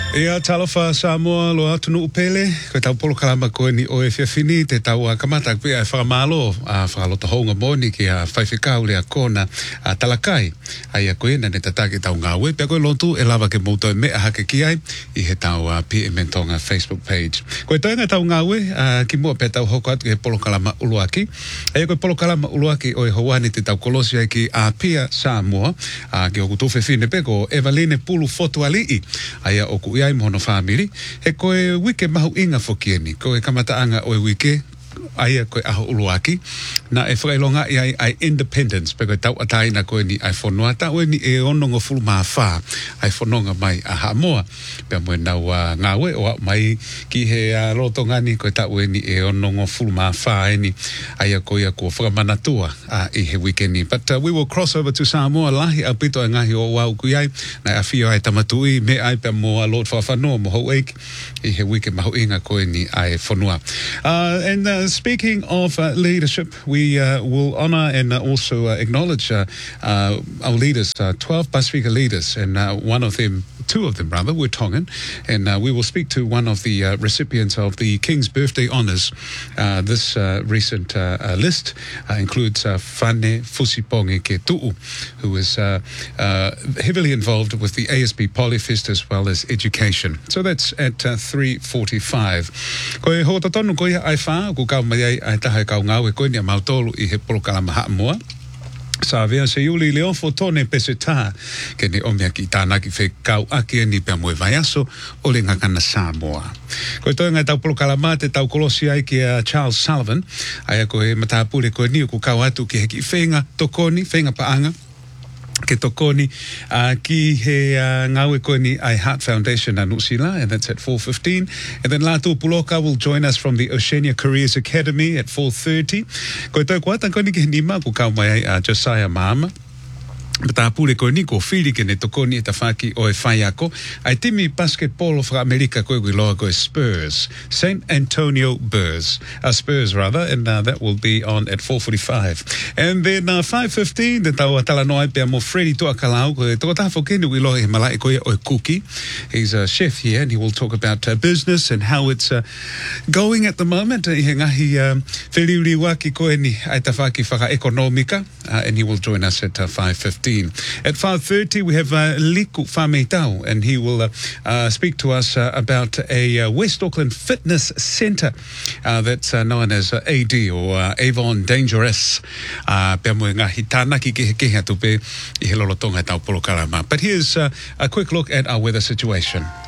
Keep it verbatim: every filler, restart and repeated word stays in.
Ia talofa Samoa lo atunu upele ko tau polo kalama ko ni o e fiafini te tau a kamata pe a whakamalo a whakalota honga moni ki a whaiwhikau le a kona a talakai ai a koe na ne tatake tau ngāwe pe a koe lontu e lava ke moutou me a hake ki ai i he tau a P M Mentonga Facebook page koe toenga tau ngāwe a ki mua pe tau hoko atu ke polo kalama uluaki ai a koe polo kalama uluaki o e hawani te tau kolosi ai ki a Pia Samoa a ki oku tuwhi fine pe ko Evaline Pulu Fotu Alii ai a oku iai mohono family he koe wike mahu inga fokieni koe kamataanga o e wike ai koe aho uluaki na e whakailonga i ai, ai independence pe koe tau atai na koe ni ai whanua tau e ni e ononga fulu maa wha ai whanonga mai a Hamoa pe moe nau uh, ngawe o mai ki he uh, roto ngani koe tau e ni e ononga fulu maa wha e ni ai a koe a kua whakamanatua uh, i he weekendi but uh, we will cross over to Samoa lahi a pito e ngahi o wau kui ai na a whio ai tamatui me ai pe moa Lord Whawhanua mo hau eik i he weekend mahu inga koe ni ai whanua uh, and uh, speaking of uh, leadership, we uh, will honour and uh, also uh, acknowledge uh, uh, our leaders, uh, twelve Pasifika leaders, and uh, one of them, two of them rather, were Tongan, and uh, we will speak to one of the uh, recipients of the King's Birthday Honours. Uh, this uh, recent uh, uh, list uh, includes uh, Fane Fusiponge Ketu'u, who is uh, uh, heavily involved with the A S B Polyfest as well as education. So that's at uh, three forty-five. Koe hōtatonu koe ai wha, ko kau mai ai ai taha kau ngāwe koe ni a mautolu i he polokalama Hamoa. Sa vea se iuli le ofo tone pese tā ke ne omea ki tānaki whe kau ake ni pia moe vai aso o le ngakana Samoa. Koe toi ngai tau polokalama te tau kolosi ai ki a Charles Sullivan, ai a koe matapure koe ni o ku kau atu ki heki whenga tokoni, whenga paanga, ke tokoni uh, ki he uh, ngawe koe ni ai Heart Foundation na Nusila, and that's at four fifteen. And then Latu Puloka will join us from the Oceania Careers Academy at four thirty. Koe toi kuata koe ni ke nima ku kau mai ai uh, Josiah Mama. Mata pule koe ni ko whiri ke ne tokoni e tawhaki o e whai ako. Ai timi basketball of America koe kui loa koe Spurs. Saint Antonio Spurs. Uh, Spurs rather, and uh, that will be on at four forty-five. And then uh, five fifteen, the tau atala noa pia mo Freddy Tua Kalau koe toko tafo kene kui loa he malai koe o e Kuki. He's a chef here and he will talk about uh, business and how it's uh, going at the moment. I he ngahi um, whiriuri waki koe ni ai tawhaki whaka ekonomika uh, and he will join us at uh, five fifteen. At five thirty, we have uh, Liku Whametau, and he will uh, uh, speak to us uh, about a uh, West Auckland fitness centre uh, that's uh, known as uh, A D or uh, Avon Dangerous. Uh, Pea moe ngahi tānaki ke he keha tupe I he lolotonga tau polokalama. But here's uh, a quick look at our weather situation.